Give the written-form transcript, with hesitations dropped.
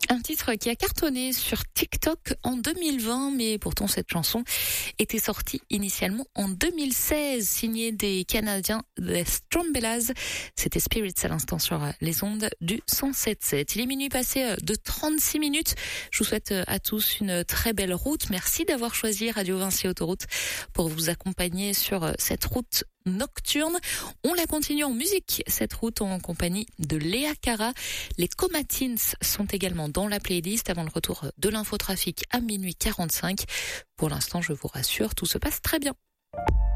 Un titre qui a cartonné sur TikTok en 2020, mais pourtant cette chanson était sortie initialement en 2016, signée des Canadiens The Strombellas. C'était Spirits à l'instant sur les ondes du 107.7. Il est minuit passé de 36 minutes. Je vous souhaite à tous une très belle route. Merci d'avoir choisi Radio Vinci Autoroute pour vous accompagner sur cette route nocturne. On la continue en musique, cette route en compagnie de Léa Cara. Les Comatines sont également dans la playlist avant le retour de l'infotrafic à minuit 45. Pour l'instant, je vous rassure, tout se passe très bien.